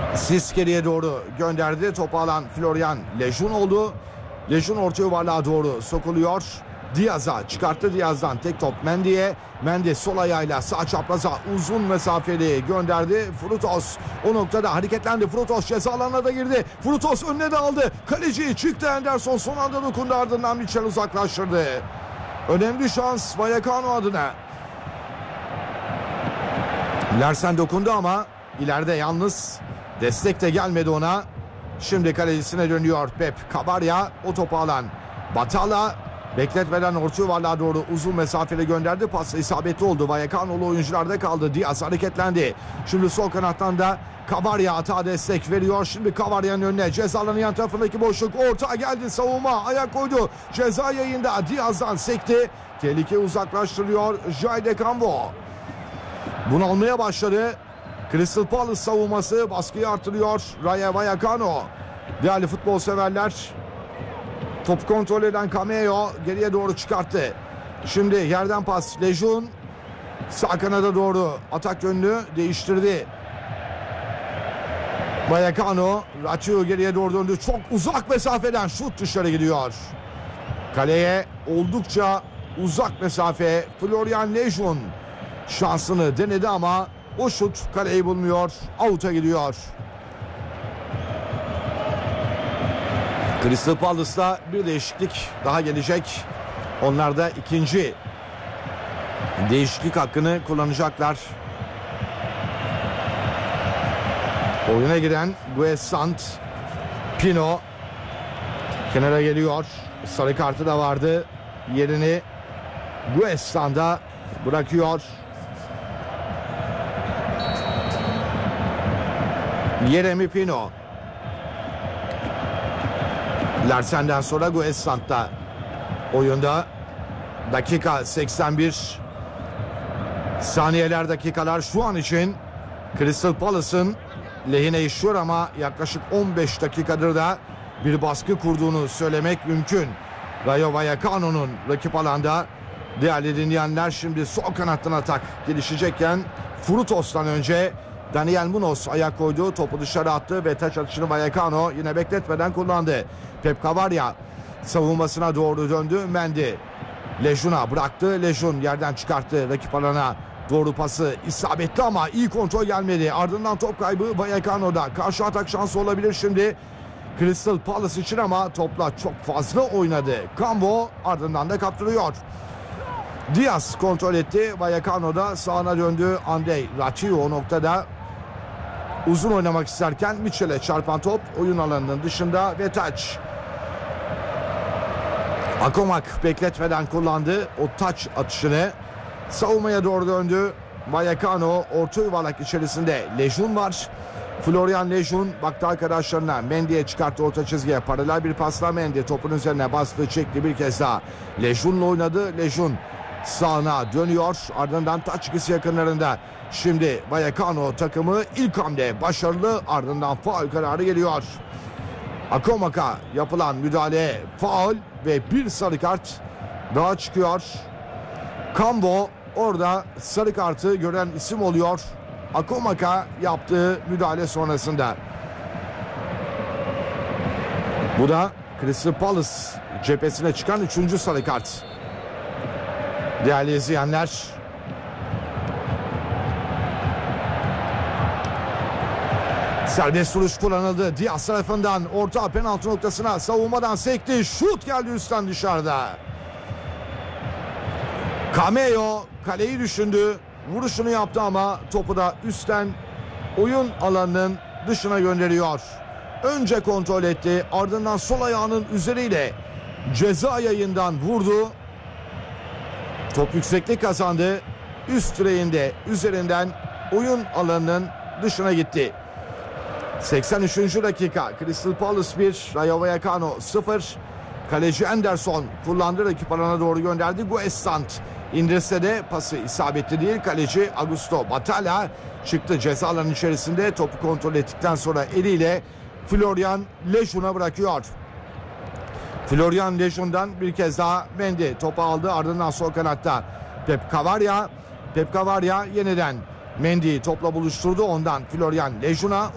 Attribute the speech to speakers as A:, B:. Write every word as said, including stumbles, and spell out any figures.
A: Sis geriye doğru gönderdi. Topu alan Florian Lejeune oldu. Lejeune orta yuvarlığa doğru sokuluyor. Diaz'a çıkarttı. Diaz'dan tek top Mendy'ye. Mendy sol ayağıyla sağ çapraza uzun mesafeli gönderdi. Frutos o noktada hareketlendi. Frutos ceza alanına da girdi. Frutos önüne de aldı. Kaleci çıktı. Henderson son anda dokundu, ardından Mitchell uzaklaştırdı. Önemli şans Vallecano adına. Larsen dokundu ama ileride yalnız, destek de gelmedi ona. Şimdi kalecisine dönüyor Pep Cabarya. O topu alan Batalla bekletmeden orta yuvarlığa doğru uzun mesafeli gönderdi. Pas isabetli oldu. Vallecano'lu oyuncularda kaldı. Diaz hareketlendi. Şimdi sol kanattan da Cabarya atağa destek veriyor. Şimdi Cavarya'nın önüne, ceza alanı yan tarafındaki boşluk. Orta geldi, savunma ayak koydu. Ceza yayında Diaz'dan sekti. Tehlike uzaklaştırıyor Jayde Cambo. Bunalmaya başladı. Crystal Palace savunması baskıyı artırıyor. Rayo Vallecano. Değerli futbol severler, top kontrol eden Cameo geriye doğru çıkarttı. Şimdi yerden pas Lejeune. Sağ kanada doğru atak yönünü değiştirdi. Vallecano. Racio geriye doğru döndü. Çok uzak mesafeden şut dışarı gidiyor. Kaleye oldukça uzak mesafe. Florian Lejeune şansını denedi ama o şut kaleyi bulmuyor. Out'a gidiyor. Crystal Palace'da bir değişiklik daha gelecek. Onlar da ikinci değişiklik hakkını kullanacaklar. Oyuna giren Guessant Pino kenara geliyor. Sarı kartı da vardı. Yerini Guessant'a bırakıyor. Yeremi Pino. Larsen'den sonra Guessant'ta oyunda. Dakika seksen bir. Saniyeler, dakikalar şu an için Crystal Palace'ın lehine işiyor ama yaklaşık on beş dakikadır da bir baskı kurduğunu söylemek mümkün. Rayo Vallecano'nun rakip alanda. Değerli dinleyenler, şimdi sol kanattan atak gelişecekken Frutos'tan önce Daniel Munoz ayak koydu. Topu dışarı attı ve taç atışını Vallecano yine bekletmeden kullandı. Pep Cabarya savunmasına doğru döndü. Mendy Lejeune'a bıraktı. Lejeune yerden çıkarttı. Rakip alana doğru pası isabetli ama iyi kontrol gelmedi. Ardından top kaybı Vallecano'da. Karşı atak şansı olabilir şimdi Crystal Palace için ama topla çok fazla oynadı. Cambo ardından da kaptırıyor. Diaz kontrol etti. Vallecano'da sağına döndü. Andrei Racio o noktada uzun oynamak isterken Mitchell'e çarpan top oyun alanının dışında ve taç. Akomak bekletmeden kullandı o taç atışını. Savunmaya doğru döndü. Vallecano orta yuvarlak içerisinde Lejeune var. Florian Lejeune baktı arkadaşlarına. Mendy'ye çıkarttı orta çizgiye. Paralel bir pasla Mendy topun üzerine bastı, çekti bir kez daha. Lejeune'la oynadı. Lejeune sağına dönüyor. Ardından taç çizgisi yakınlarında. Şimdi Vallecano takımı ilk hamle başarılı. Ardından faul kararı geliyor. Akomak'a yapılan müdahale faul ve bir sarı kart daha çıkıyor. Cambo orada sarı kartı gören isim oluyor. Akomak'a yaptığı müdahale sonrasında. Bu da Crystal Palace cephesine çıkan üçüncü sarı kart. Değerli izleyenler, serbest vuruş kullanıldı. Diaz tarafından orta penaltı noktasına savunmadan sekti. Şut geldi üstten dışarıda. Cameo kaleyi düşündü. Vuruşunu yaptı ama topu da üstten oyun alanının dışına gönderiyor. Önce kontrol etti. Ardından sol ayağının üzeriyle ceza yayından vurdu. Top yükseklik kazandı. Üst direğinde üzerinden oyun alanının dışına gitti. seksen üçüncü dakika. Crystal Palace bir, Rayo Vallecano sıfır. Kaleci Henderson kullandı. Rakip alana doğru gönderdi. Guessant indirse de pası isabetli değil. Kaleci Augusto Batalla çıktı ceza alanının içerisinde. Topu kontrol ettikten sonra eliyle Florian Lejeune'a bırakıyor. Florian Lejeune'dan bir kez daha Mendy topu aldı. Ardından sol kanatta Pep Cabarya. Pep Cabarya yeniden Mendy'yi topla buluşturdu. Ondan Florian Lejeune'a.